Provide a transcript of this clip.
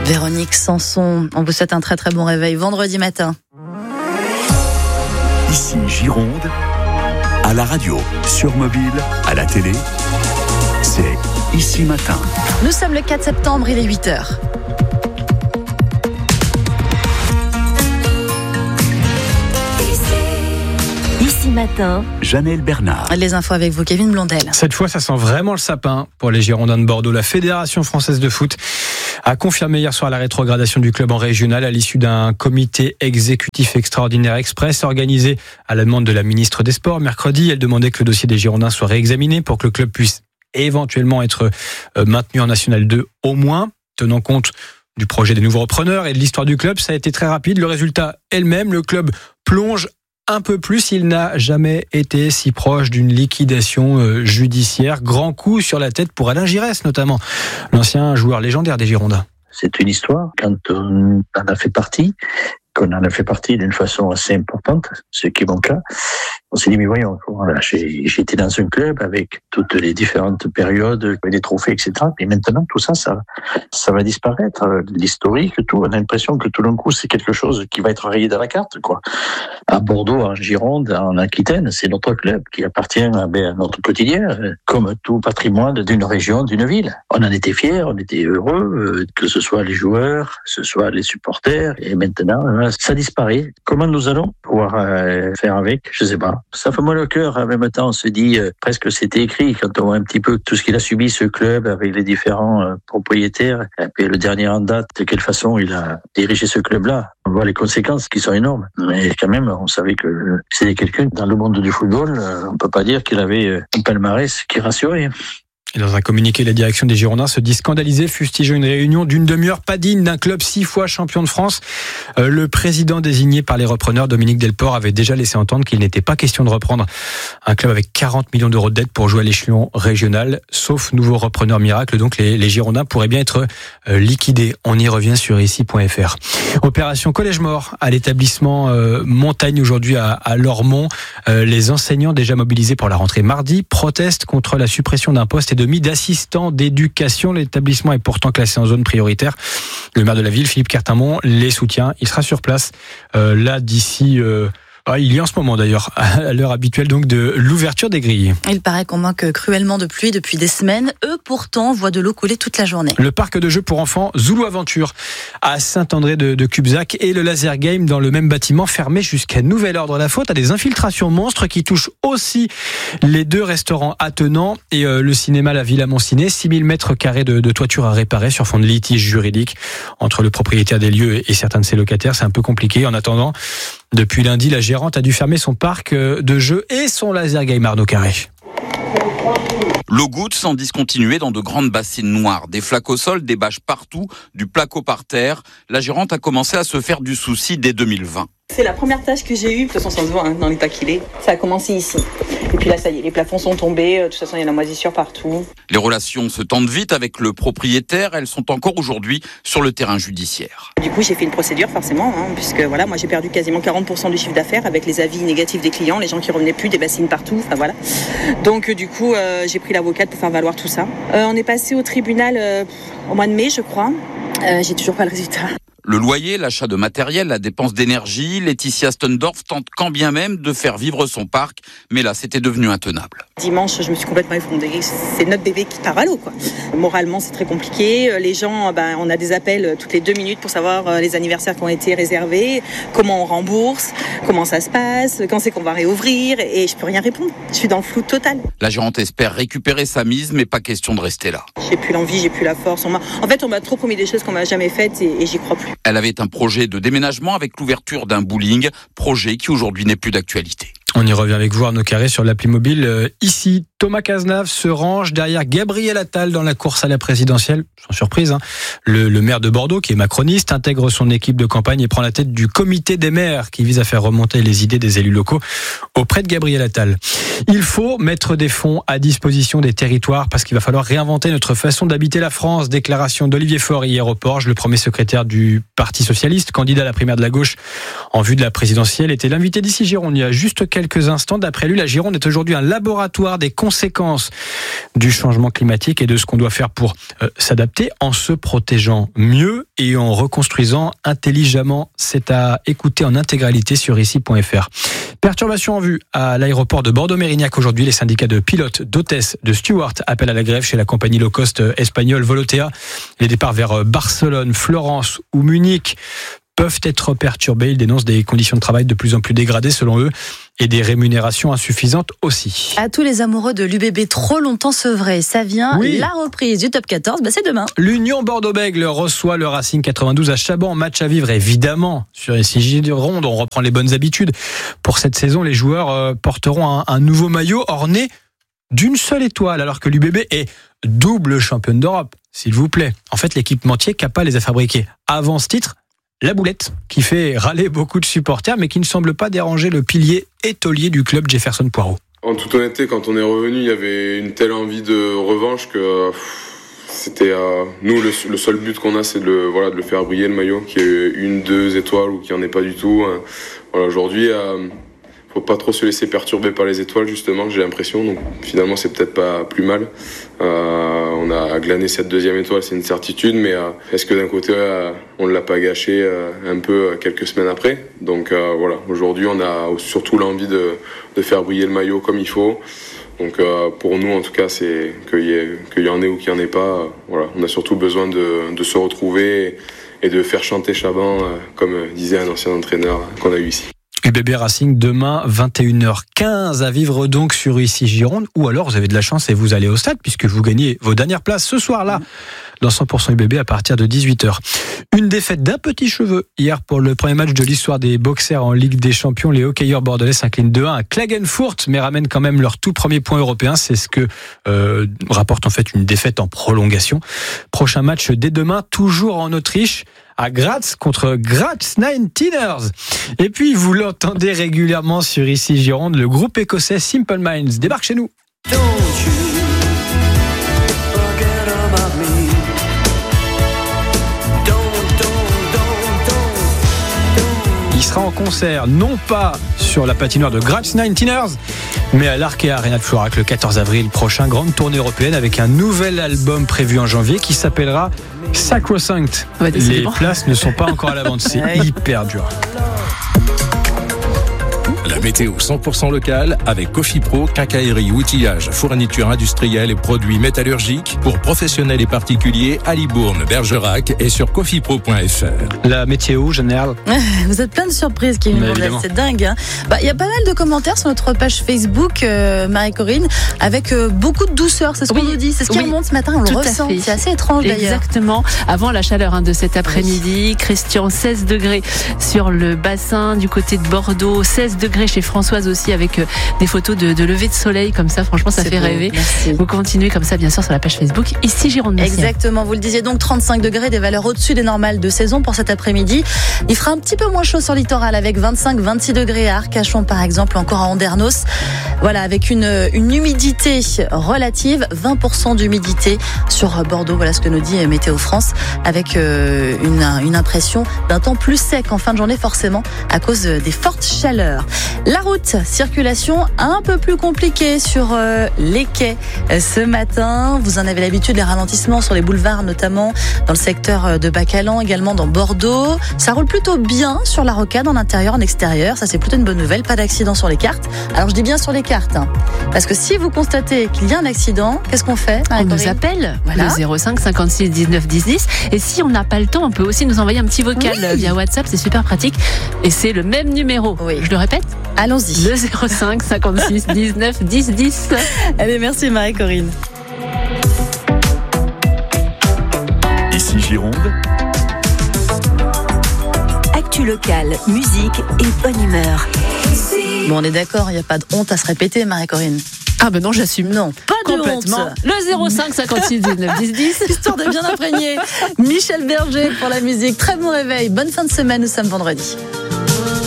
Véronique Sanson, on vous souhaite un très très bon réveil vendredi matin. Ici Gironde, à la radio, sur mobile, à la télé, c'est Ici Matin. Nous sommes le 4 septembre, il est 8h. Ici Matin, Janelle Bernard. Les infos avec vous, Kevin Blondel. Cette fois, ça sent vraiment le sapin pour les Girondins de Bordeaux. La Fédération française de foot a confirmé hier soir la rétrogradation du club en régional à l'issue d'un comité exécutif extraordinaire express organisé à la demande de la ministre des Sports. Mercredi, elle demandait que le dossier des Girondins soit réexaminé pour que le club puisse éventuellement être maintenu en National 2 au moins, tenant compte du projet des nouveaux repreneurs et de l'histoire du club. Ça a été très rapide. Le résultat est le même. Le club plonge un peu plus. Il n'a jamais été si proche d'une liquidation judiciaire. Grand coup sur la tête pour Alain Giresse, notamment, l'ancien joueur légendaire des Girondins. C'est une histoire, quand on en a fait partie, qu'on en a fait partie d'une façon assez importante, ce qui est mon cas. On s'est dit, mais voyons, voilà, j'étais dans un club avec toutes les différentes périodes, les trophées, etc. Et maintenant, tout ça, ça va disparaître. L'historique, tout. On a l'impression que tout d'un coup, c'est quelque chose qui va être rayé dans la carte, quoi. À Bordeaux, en Gironde, en Aquitaine, c'est notre club qui appartient à notre quotidien, comme tout patrimoine d'une région, d'une ville. On en était fiers, on était heureux, que ce soit les joueurs, que ce soit les supporters. Et maintenant, ça disparaît. Comment nous allons pouvoir faire avec? Je sais pas. Ça fait mal au cœur. En même temps, on se dit presque c'était écrit quand on voit un petit peu tout ce qu'il a subi, ce club, avec les différents propriétaires. Et puis le dernier en date, de quelle façon il a dirigé ce club-là. On voit les conséquences qui sont énormes. Mais quand même, on savait que c'était quelqu'un dans le monde du football. On peut pas dire qu'il avait un palmarès qui rassurait. Et dans un communiqué, la direction des Girondins se dit scandalisée, fustigeant une réunion d'une demi-heure pas digne d'un club 6 fois champion de France. Le président désigné par les repreneurs, Dominique Delport, avait déjà laissé entendre qu'il n'était pas question de reprendre un club avec 40 millions d'euros de dette pour jouer à l'échelon régional, sauf nouveau repreneur miracle. Donc les Girondins pourraient bien être liquidés. On y revient sur ici.fr. Opération Collège Mort à l'établissement Montagne aujourd'hui à Lormont. Les enseignants déjà mobilisés pour la rentrée mardi protestent contre la suppression d'un poste et demi d'assistant d'éducation. L'établissement est pourtant classé en zone prioritaire. Le maire de la ville, Philippe Cartimont, les soutient. Il sera sur place là d'ici... il y est en ce moment d'ailleurs, à l'heure habituelle donc de l'ouverture des grilles. Il paraît qu'on manque cruellement de pluie depuis des semaines. Eux pourtant voient de l'eau couler toute la journée. Le parc de jeux pour enfants Zoulou Aventure à Saint-André de Cubzac et le laser game dans le même bâtiment fermé jusqu'à nouvel ordre. La faute à des infiltrations monstres qui touchent aussi les 2 restaurants attenants et le cinéma La Villa Moncinet. 6000 mètres carrés de toiture à réparer sur fond de litige juridique entre le propriétaire des lieux et certains de ses locataires. C'est un peu compliqué. En attendant, depuis lundi, la gérante a dû fermer son parc de jeux et son laser game Arnaud Carré. L'eau goutte sans discontinuer dans de grandes bassines noires, des flaques au sol, des bâches partout, du placo par terre. La gérante a commencé à se faire du souci dès 2020. C'est la première tâche que j'ai eue, de toute façon ça se voit dans l'état qu'il est. Ça a commencé ici. Et puis là ça y est, les plafonds sont tombés, de toute façon il y a la moisissure partout. Les relations se tendent vite avec le propriétaire, elles sont encore aujourd'hui sur le terrain judiciaire. Du coup j'ai fait une procédure forcément, puisque voilà, moi j'ai perdu quasiment 40% du chiffre d'affaires avec les avis négatifs des clients, les gens qui revenaient plus, des bassines partout, enfin voilà. Donc du coup j'ai pris l'avocate pour faire valoir tout ça. On est passé au tribunal au mois de mai je crois, j'ai toujours pas le résultat. Le loyer, l'achat de matériel, la dépense d'énergie, Laetitia Stendorf tente quand bien même de faire vivre son parc, mais là c'était devenu intenable. Dimanche, je me suis complètement effondrée, c'est notre bébé qui part à l'eau, quoi. Moralement, c'est très compliqué. Les gens, on a des appels toutes les 2 minutes pour savoir les anniversaires qui ont été réservés, comment on rembourse, comment ça se passe, quand c'est qu'on va réouvrir, et je peux rien répondre. Je suis dans le flou total. La gérante espère récupérer sa mise, mais pas question de rester là. J'ai plus l'envie, j'ai plus la force. En fait, on m'a trop promis des choses qu'on m'a jamais faites et j'y crois plus. Elle avait un projet de déménagement avec l'ouverture d'un bowling, projet qui aujourd'hui n'est plus d'actualité. On y revient avec vous, Arnaud Carré, sur l'appli mobile. Ici, Thomas Cazenave se range derrière Gabriel Attal dans la course à la présidentielle. Sans surprise, le maire de Bordeaux, qui est macroniste, intègre son équipe de campagne et prend la tête du comité des maires qui vise à faire remonter les idées des élus locaux auprès de Gabriel Attal. Il faut mettre des fonds à disposition des territoires parce qu'il va falloir réinventer notre façon d'habiter la France. Déclaration d'Olivier Faure hier au Porge, le premier secrétaire du Parti socialiste, candidat à la primaire de la gauche en vue de la présidentielle, était l'invité d'ici Gironde il y a juste quelques instants. D'après lui, la Gironde est aujourd'hui un laboratoire des conséquences conséquences du changement climatique et de ce qu'on doit faire pour s'adapter en se protégeant mieux et en reconstruisant intelligemment. C'est à écouter en intégralité sur ici.fr. Perturbation en vue à l'aéroport de Bordeaux-Mérignac aujourd'hui. Les syndicats de pilotes, d'hôtesses, de stewards appellent à la grève chez la compagnie low cost espagnole Volotea. Les départs vers Barcelone, Florence ou Munich peuvent être perturbés. Ils dénoncent des conditions de travail de plus en plus dégradées selon eux et des rémunérations insuffisantes aussi. À tous les amoureux de l'UBB trop longtemps sevrés, ça vient. Oui. La reprise du top 14, c'est demain. L'Union Bordeaux-Bègles reçoit le Racing 92 à Chaban. Match à vivre évidemment sur les Gironde. On reprend les bonnes habitudes. Pour cette saison, les joueurs porteront un nouveau maillot orné d'une seule étoile alors que l'UBB est double championne d'Europe. S'il vous plaît. En fait, l'équipementier Kappa les a fabriqués avant ce titre. La boulette, qui fait râler beaucoup de supporters, mais qui ne semble pas déranger le pilier et taulier du club Jefferson Poirot. En toute honnêteté, quand on est revenu, il y avait une telle envie de revanche que c'était nous le seul but qu'on a, c'est de le faire briller le maillot, qu'il y ait 1-2 étoiles ou qu'il n'y en ait pas du tout. Voilà, aujourd'hui, faut pas trop se laisser perturber par les étoiles, justement, j'ai l'impression. Donc finalement, c'est peut-être pas plus mal. On a glané cette deuxième étoile, c'est une certitude, mais est-ce que d'un côté, on ne l'a pas gâché un peu quelques semaines après? Donc voilà, aujourd'hui, on a surtout l'envie de faire briller le maillot comme il faut. Donc pour nous, en tout cas, c'est qu'il y en ait ou qu'il n'y en ait pas. Voilà, on a surtout besoin de se retrouver et de faire chanter Chaban, comme disait un ancien entraîneur qu'on a eu ici. UBB Racing demain 21h15 à vivre donc sur ici Gironde, ou alors vous avez de la chance et vous allez au stade puisque vous gagnez vos dernières places ce soir-là dans 100% UBB à partir de 18h. Une défaite d'un petit cheveu hier pour le premier match de l'histoire des boxers en Ligue des Champions. Les hockeyeurs bordelais s'inclinent 2-1 à Klagenfurt mais ramènent quand même leur tout premier point européen. C'est ce que rapporte en fait une défaite en prolongation. Prochain match dès demain, toujours en Autriche, à Graz contre Graz 19ers. Et puis vous l'entendez régulièrement sur ici Gironde, le groupe écossais Simple Minds débarque chez nous. Il sera en concert non pas sur la patinoire de Graz 19ers mais à l'Arkea Arena de Florac le 14 avril prochain. Grande tournée européenne avec un nouvel album prévu en janvier qui s'appellera Sacrosanct. Les places ne sont pas encore à la vente, c'est hyper dur. La météo 100% locale avec Cofipro, quincaillerie, outillage, fourniture industrielle et produits métallurgiques pour professionnels et particuliers à Libourne, Bergerac et sur cofipro.fr. La météo générale. Vous êtes plein de surprises, Kevin Bourdet, c'est dingue. Hein. Y a pas mal de commentaires sur notre page Facebook, Marie-Corinne, avec beaucoup de douceur, c'est ce qu'on nous dit. C'est ce qui remonte ce matin, on le ressent. C'est assez étrange d'ailleurs. Exactement. Avant la chaleur de cet après-midi, Christian, 16 degrés sur le bassin du côté de Bordeaux, 16 degrés chez Françoise aussi avec des photos de lever de soleil comme ça, franchement ça fait rêver. Merci. Vous continuez comme ça bien sûr sur la page Facebook ici Gironde. Exactement, vous le disiez donc 35 degrés, des valeurs au-dessus des normales de saison pour cet après-midi. Il fera un petit peu moins chaud sur le littoral avec 25-26 degrés à Arcachon par exemple, encore à Andernos. Voilà, avec une humidité relative, 20% d'humidité sur Bordeaux, voilà ce que nous dit Météo France, avec une impression d'un temps plus sec en fin de journée forcément à cause des fortes chaleurs. La route, circulation un peu plus compliquée sur les quais ce matin. Vous en avez l'habitude, les ralentissements sur les boulevards, notamment dans le secteur de Bacalan, également dans Bordeaux. Ça roule plutôt bien sur la rocade, en intérieur, en extérieur. Ça, c'est plutôt une bonne nouvelle. Pas d'accident sur les cartes. Alors, je dis bien sur les cartes, hein, parce que si vous constatez qu'il y a un accident, qu'est-ce qu'on fait? On nous appelle, le 05 56 19 10 10. Et si on n'a pas le temps, on peut aussi nous envoyer un petit vocal via WhatsApp. C'est super pratique. Et c'est le même numéro. Oui. Je le répète. Allons-y. Le 05 56 19 10 10. Allez, merci Marie-Corinne. Ici Gironde. Actu locale, musique et bonne humeur. Bon, on est d'accord, il n'y a pas de honte à se répéter, Marie-Corinne. Ah ben non, j'assume. Non, pas de complètement. honte. Le 05 56 19 10 10. Histoire de bien imprégner. Michel Berger pour la musique. Très bon réveil. Bonne fin de semaine, nous sommes vendredi.